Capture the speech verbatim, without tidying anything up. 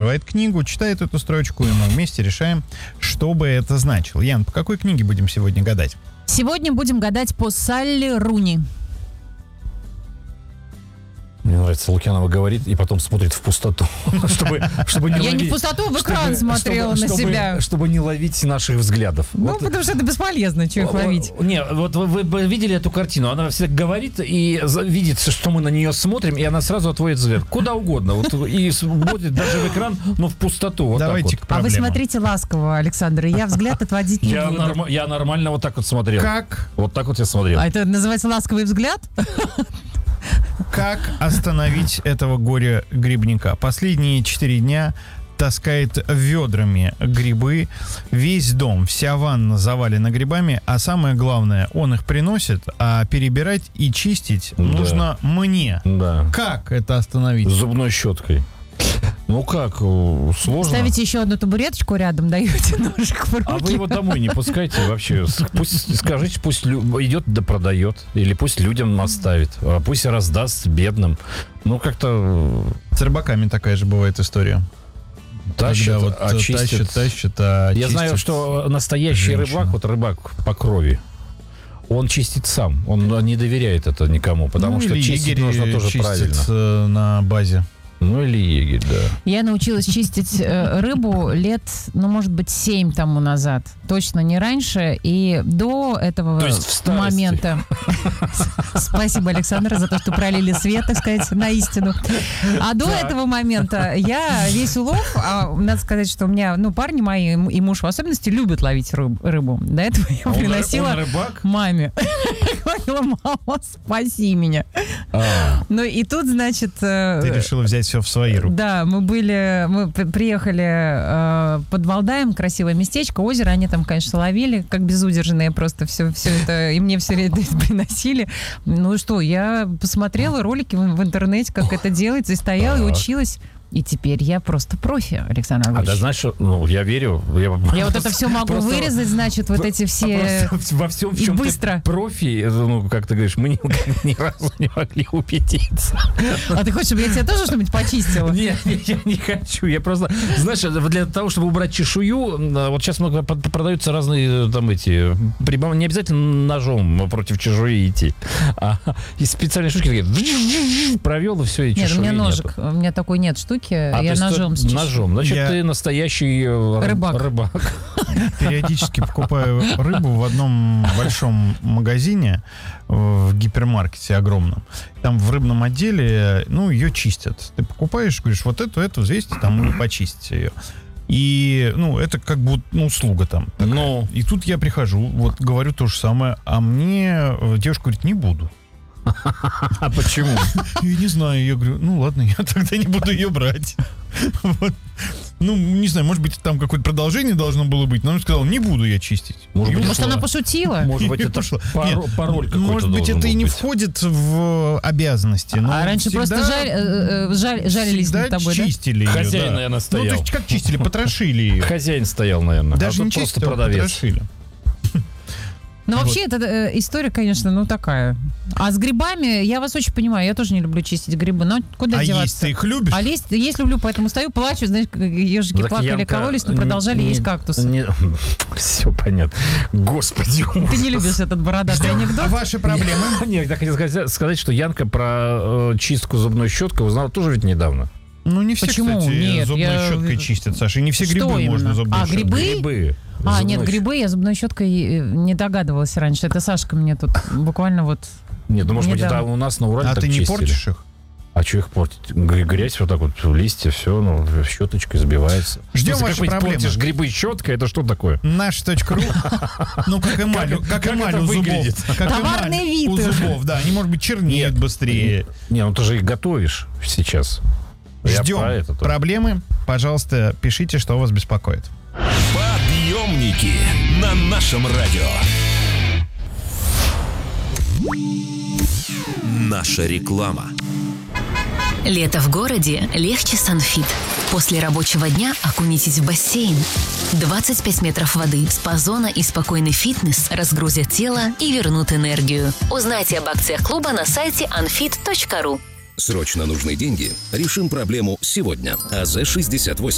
открывает книгу, читает эту строчку, и мы вместе решаем, что бы это значило. Ян, по какой книге будем сегодня гадать? Сегодня будем гадать по Салли Руни. Мне нравится, Лукьянова говорит и потом смотрит в пустоту. чтобы, чтобы не Я ловить, не в пустоту, в экран чтобы, смотрела чтобы, на чтобы, себя. Чтобы не ловить наших взглядов. Ну, вот. потому что это бесполезно, что их ловить. Не, вот вы, вы видели эту картину? Она всегда говорит и видит, что мы на нее смотрим, и она сразу отводит взгляд. Куда угодно. Вот, и смотрит даже в экран, но в пустоту. Вот Давайте так вот. к проблемам. А вы смотрите ласково, Александр, и я взгляд отводить не Я, буду. норм, я нормально вот так вот смотрел. Как? Вот так вот я смотрел. А это называется ласковый взгляд? Как остановить этого горя-грибника? Последние четыре дня таскает ведрами грибы. Весь дом, вся ванна завалена грибами. А самое главное, он их приносит, а перебирать и чистить Да. нужно мне. Да. Как это остановить? Зубной щеткой. Ну как, э, сложно. Ставите еще одну табуреточку рядом, даете ножик в руки. А вы его домой не пускайте вообще. Пусть, скажите, пусть лю- идет да продает. Или пусть людям оставит. А пусть раздаст бедным. Ну как-то С рыбаками такая же бывает история. тащит, Когда вот очистит. тащит, тащит, а Я чистит знаю, что настоящий женщина. рыбак, вот рыбак по крови, он чистит сам. Он не доверяет это никому, потому Ну, что или чистить егерь нужно тоже чистит, правильно. э, на базе. Ну или егерь, да. Я научилась чистить э, рыбу лет, ну, может быть, семь тому назад. Точно не раньше. И до этого То есть в старости. момента... Спасибо, Александр, за то, что пролили свет, так сказать, на истину. А до этого момента я весь улов... А, надо сказать, что у меня, ну, парни мои и муж в особенности любят ловить рыб- рыбу. До этого я Он- приносила он рыбак? маме. Говорила, мама, спаси меня. А, Ну и тут, значит... э, Ты решила взять все в свои руки. Да, мы были, мы п- приехали э, под Валдаем, красивое местечко, озеро, они там, конечно, ловили, как безудержные, просто все, все это, и мне все это приносили. Ну что, я посмотрела ролики в, в интернете, как это делается, и стояла, и Так. училась. И теперь я просто профи, Александр а да, Ильич. знаешь, что, ну, я верю. Я, Я вот это все могу просто- вырезать, значит, вот эти все... А просто во всем, в и чем быстро. ты профи, ну, как ты говоришь, мы ни, ни разу не могли убедиться. А ты хочешь, чтобы я тебе тоже что-нибудь почистила? Нет, нет, я не хочу. Я просто, знаешь, для того, чтобы убрать чешую, вот сейчас много под- продаются разные там эти прибав... Не обязательно ножом против чешуи идти, а есть специальные штуки, такие, провел и все, и Нет, чешуи у меня ножик, нету. у меня такой нет штуки, А, то я есть ножом ты- счищу. Ножом. Значит, Я- ты настоящий э, Рыбак. рыбак. Периодически покупаю рыбу в одном большом магазине, в гипермаркете огромном. Там в рыбном отделе, ну, ее чистят. Ты покупаешь, говоришь, вот эту, эту взвесьте, там, и почистите ее. И, ну, это как бы, ну, услуга там. такая. Ну. И тут я прихожу, вот, говорю то же самое, а мне э, девушка говорит, не буду. А почему? Я не знаю, я говорю, ну, ладно, я тогда не буду ее брать. Вот. Ну, не знаю, может быть, там какое-то продолжение должно было быть, но он сказал, не буду я чистить. Может И быть, Может, ушла. она пошутила? Может быть, И это пошла. паро- Нет, пароль какой-то может быть, должен это и был не быть. входит в обязанности. Но А раньше всегда- просто жаль, э, э, жаль- жалились всегда над тобой, да? чистили ее, Хозяин, да. наверное, Ну, стоял. то есть, как чистили, потрошили ее. Хозяин стоял, наверное. Даже а не тут просто чистили, а продавец. потрошили. Ну, вообще, эта э, история, конечно, ну, такая. А с грибами, я вас очень понимаю, я тоже не люблю чистить грибы, но куда А деваться? есть ты их любишь? А есть, есть люблю, поэтому стою, плачу, знаешь, как ежики Так плакали, Янка, кололись, но не- продолжали не- есть кактусы. не- Все понятно. Господи. Ты не любишь этот бородатый А анекдот? ваши проблемы? Нет, я хотел сказать, сказать, что Янка про э, чистку зубной щеткой узнала тоже ведь недавно. Ну, не все, Почему? кстати, Нет, зубной я- щеткой чистят, Саша. И не все Что грибы именно? можно зубной А, щеткой. грибы? Грибы. А, Зубной нет, щ- грибы я зубной щеткой э, не догадывалась раньше. Это Сашка мне тут буквально вот... Нет, ну может быть, недавно. это у нас на Урале А так ты не чистили. портишь их? А что их портить? Г- Грязь вот так вот, листья, все, ну, щеточкой забивается. Ждем Что, ваши как быть, проблемы. портишь грибы щеткой, это что такое? Наш.ру. Ну, как эмаль, Как- как как эмаль это у зубов. выглядит? Как Товарный эмаль вид. у зубов, да. Они, может быть, чернеют быстрее. Не, ну ты же их готовишь сейчас. Я Ждем про это тоже. проблемы. Пожалуйста, пишите, что вас беспокоит. Подъемники на нашем радио. Наша реклама. Лето в городе легче Санфит. После рабочего дня окунитесь в бассейн. двадцать пять метров воды, спа-зона и спокойный фитнес разгрузят тело и вернут энергию. Узнайте об акциях клуба на сайте анфит точка ру. Срочно нужны деньги? Решим проблему сегодня. АЗ шестьдесят восемь.